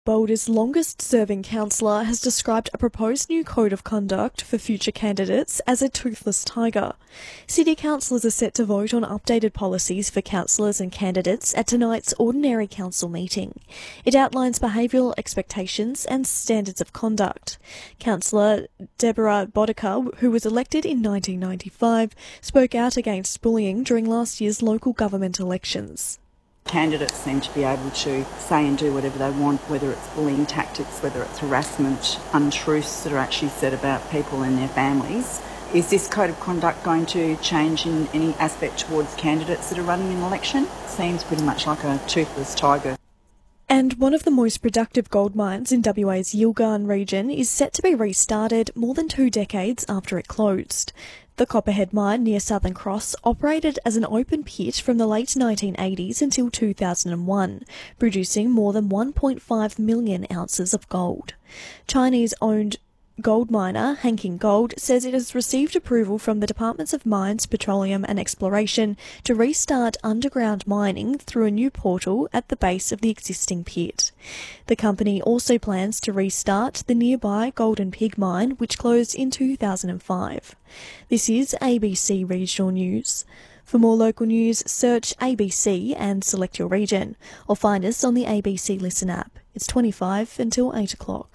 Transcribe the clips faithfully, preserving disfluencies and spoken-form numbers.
Boulder's longest-serving councillor has described a proposed new code of conduct for future candidates as a toothless tiger. City councillors are set to vote on updated policies for councillors and candidates at tonight's ordinary council meeting. It outlines behavioural expectations and standards of conduct. Councillor Deborah Boddicker, who was elected in nineteen ninety-five, spoke out against bullying during last year's local government elections. Candidates seem to be able to say and do whatever they want, whether it's bullying tactics, whether it's harassment, untruths that are actually said about people and their families. Is this code of conduct going to change in any aspect towards candidates that are running an election? Seems pretty much like a toothless tiger. And one of the most productive gold mines in W A's Yilgarn region is set to be restarted more than two decades after it closed. The Copperhead mine near Southern Cross operated as an open pit from the late nineteen eighties until two thousand one, producing more than one point five million ounces of gold. Chinese-owned gold miner Hanking Gold says it has received approval from the Departments of Mines, Petroleum and Exploration to restart underground mining through a new portal at the base of the existing pit. The company also plans to restart the nearby Golden Pig mine, which closed in two thousand five. This is A B C Regional News. For more local news, search A B C and select your region, or find us on the A B C Listen app. It's twenty-five until eight o'clock.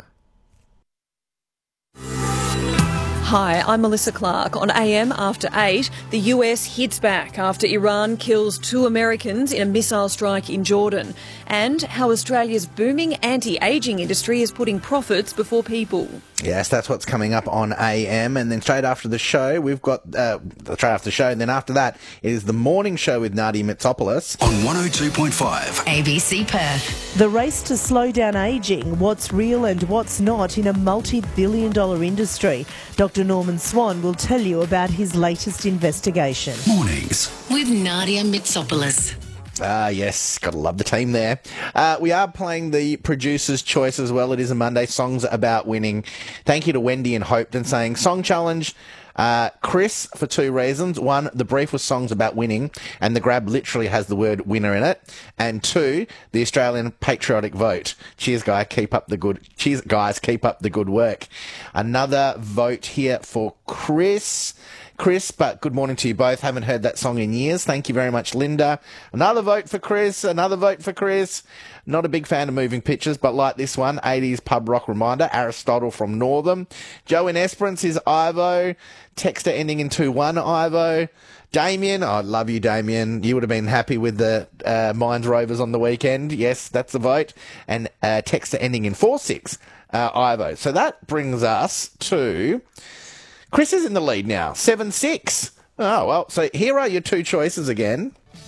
Hi, I'm Melissa Clark. On A M after eight, the U S hits back after Iran kills two Americans in a missile strike in Jordan, and how Australia's booming anti-ageing industry is putting profits before people. Yes, that's what's coming up on A M, and then straight after the show, we've got, uh, straight after the show, and then after that, it is the morning show with Nadia Mitsopoulos. On one oh two point five. A B C Perth. The race to slow down ageing, what's real and what's not in a multi-billion dollar industry. Doctor Norman Swan will tell you about his latest investigation. Mornings. With Nadia Mitsopoulos. Ah, yes, gotta love the team there. Uh, we are playing the producer's choice as well. It is a Monday, songs about winning. Thank you to Wendy and Hopetoun saying, song challenge, uh, Chris, for two reasons. One, the brief was songs about winning, and the grab literally has the word winner in it. And two, the Australian patriotic vote. Cheers, guy, keep up the good, cheers, guys, keep up the good work. Another vote here for Chris. Chris, but good morning to you both. Haven't heard that song in years. Thank you very much, Linda. Another vote for Chris. Another vote for Chris. Not a big fan of moving pictures, but like this one, eighties pub rock reminder. Aristotle from Northam. Joe in Esperance is Ivo. Texter ending in two one, Ivo. Damien, I oh, love you, Damien. You would have been happy with the uh, Mines Rovers on the weekend. Yes, that's the vote. And uh, Texter ending in four six, uh, Ivo. So that brings us to... Chris is in the lead now, seven six. Oh, well, so here are your two choices again.